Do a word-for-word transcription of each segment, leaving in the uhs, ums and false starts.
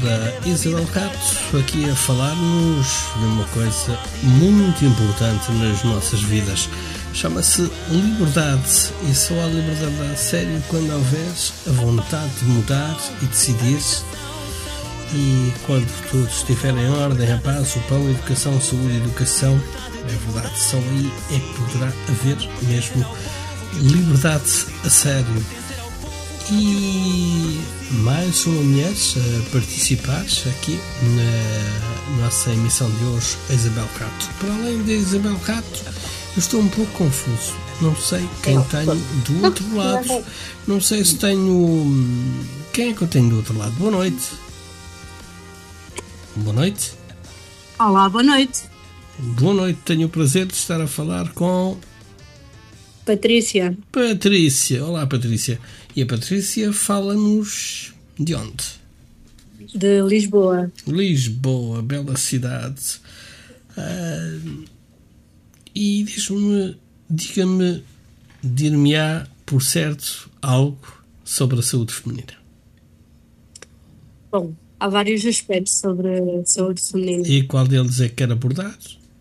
da Isabel Cato, aqui a falar-nos de uma coisa muito importante nas nossas vidas. Chama-se liberdade, e só há liberdade a sério quando houver a vontade de mudar e decidir. E quando tudo estiver em ordem, a paz, o pão, a educação, a saúde e a educação, é verdade, só aí é que poderá haver mesmo liberdade a sério. E mais uma mulher a participar aqui na nossa emissão de hoje, a Isabel Cato. Para além de Isabel Cato, eu estou um pouco confuso. Não sei quem tenho do outro lado. Não sei se tenho... Quem é que eu tenho do outro lado? Boa noite. Boa noite. Olá, boa noite. Boa noite. Tenho o prazer de estar a falar com... Patrícia. Patrícia. Olá, Patrícia. E a Patrícia fala-nos de onde? De Lisboa. Lisboa, bela cidade. Uh, e diz-me, diga-me, dir-me-á, por certo, algo sobre a saúde feminina. Bom, há vários aspectos sobre a saúde feminina. E qual deles é que quer abordar?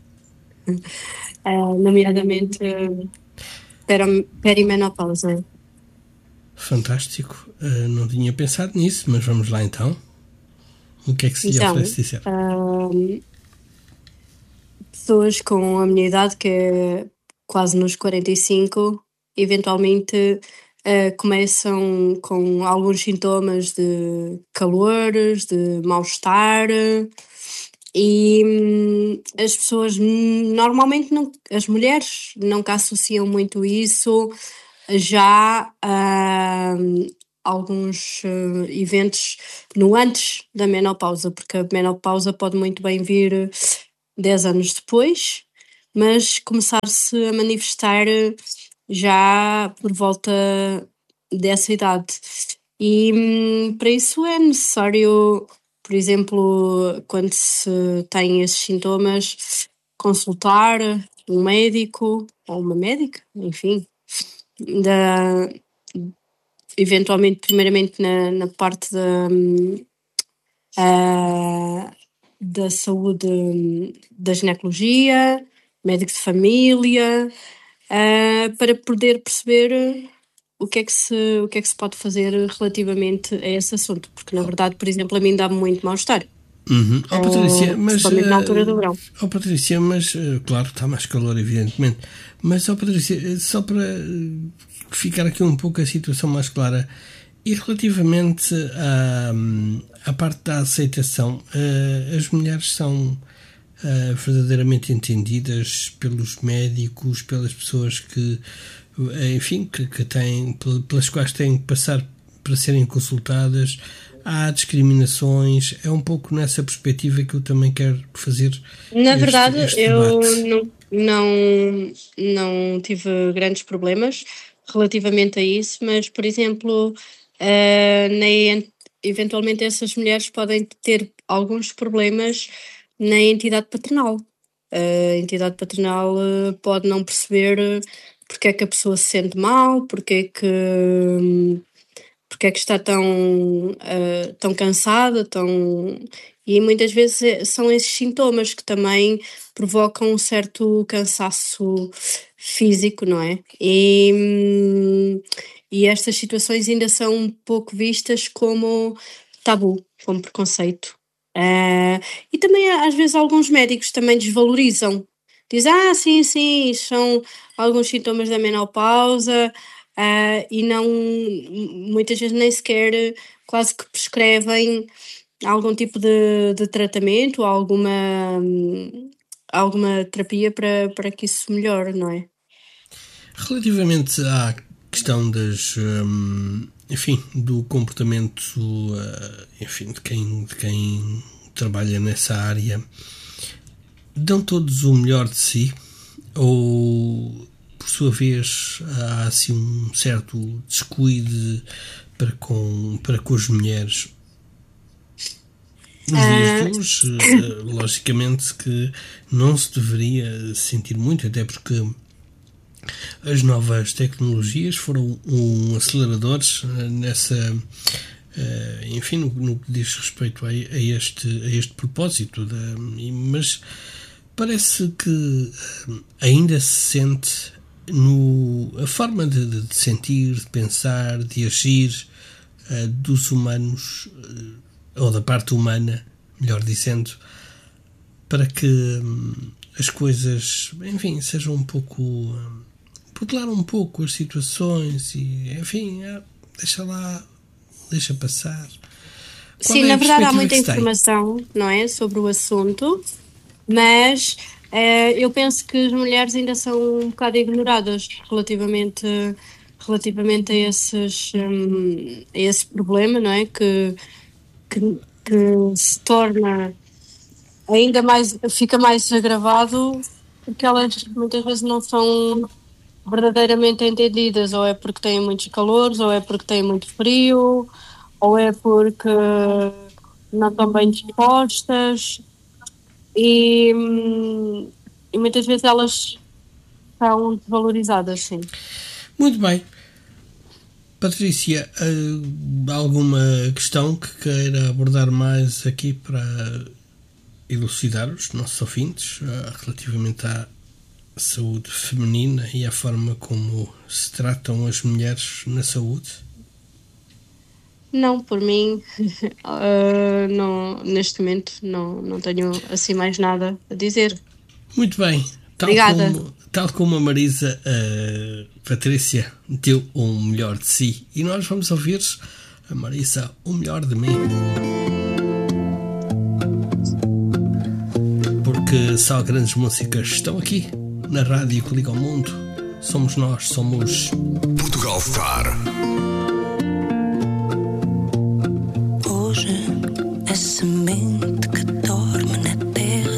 Uh, nomeadamente, uh, peri- perimenopausa. Fantástico. Uh, não tinha pensado nisso, mas vamos lá então. O que é que se lhe Então, oferece dizer? Uh, pessoas com a minha idade, que é quase nos quarenta e cinco, eventualmente uh, começam com alguns sintomas de calores, de mal-estar, e hum, as pessoas normalmente, não, as mulheres nunca associam muito isso. Já hum, alguns uh, eventos no antes da menopausa, porque a menopausa pode muito bem vir dez anos depois, mas começar-se a manifestar já por volta dessa idade. E hum, para isso é necessário, por exemplo, quando se tem esses sintomas, consultar um médico ou uma médica, enfim, da, eventualmente, primeiramente na, na parte da, uh, da saúde, da ginecologia, médico de família, uh, para poder perceber o que, é que se, o que é que se pode fazer relativamente a esse assunto, porque na verdade, por exemplo, a mim dá-me muito mal-estar. Uhum. Oh, Patrícia, uh, mas, principalmente na altura do verão. Oh, Patrícia, mas, uh, claro, está mais calor, evidentemente, mas, oh, Patrícia, só para ficar aqui um pouco a situação mais clara, e relativamente à, à parte da aceitação, uh, as mulheres são uh, verdadeiramente entendidas pelos médicos, pelas pessoas que, enfim, que, que têm, pelas quais têm que passar para serem consultadas. Há discriminações, é um pouco nessa perspectiva que eu também quero fazer. Na este, verdade, este eu debate. não, não, não tive grandes problemas relativamente a isso, mas, por exemplo, uh, nem, eventualmente essas mulheres podem ter alguns problemas na entidade paternal. A entidade paternal uh, pode não perceber porque é que a pessoa se sente mal, porque é que... Um, porque é que está tão, uh, tão cansada, tão... E muitas vezes são esses sintomas que também provocam um certo cansaço físico, não é? E, hum, e estas situações ainda são um pouco vistas como tabu, como preconceito. Uh, e também às vezes alguns médicos também desvalorizam. Dizem, ah, sim, sim, são alguns sintomas da menopausa... Uh, e não, muitas vezes nem sequer quase que prescrevem algum tipo de, de tratamento ou alguma, alguma terapia para, para que isso melhore, não é? Relativamente à questão das, hum, enfim, do comportamento, uh, enfim, de quem, de quem trabalha nessa área, dão todos o melhor de si ou, por sua vez, há assim um certo descuido para com, para com as mulheres? Nos dias de hoje, logicamente que não se deveria sentir muito, até porque as novas tecnologias foram um acelerador nessa, uh, enfim, no, no que diz respeito a, a, este, a este propósito. Da, mas parece que uh, ainda se sente no, a forma de, de sentir, de pensar, de agir uh, dos humanos, uh, ou da parte humana, melhor dizendo, para que um, as coisas, enfim, sejam um pouco... Um, modelar um pouco as situações e, enfim, é, deixa lá, deixa passar. Qual Sim, é na verdade há muita informação, tem? não é, sobre o assunto, mas é, eu penso que as mulheres ainda são um bocado ignoradas relativamente, relativamente a, esses, um, a esse problema, não é, que, que, que se torna ainda mais, fica mais agravado porque elas muitas vezes não são verdadeiramente entendidas, ou é porque têm muitos calores, ou é porque têm muito frio, ou é porque não estão bem dispostas e, e muitas vezes elas são desvalorizadas, sim. Muito bem. Patrícia, alguma questão que queira abordar mais aqui para elucidar os nossos ouvintes relativamente à saúde feminina e a forma como se tratam as mulheres na saúde? Não, por mim, uh, não, neste momento não, não tenho assim mais nada a dizer. Muito bem. Tal Obrigada. Como, tal como a Marisa, a Patrícia deu o melhor de si. E nós vamos ouvir a Marisa, o melhor de mim. Porque só grandes músicas estão aqui na rádio que liga ao mundo. Somos nós, somos Portugal Star. Hoje é semente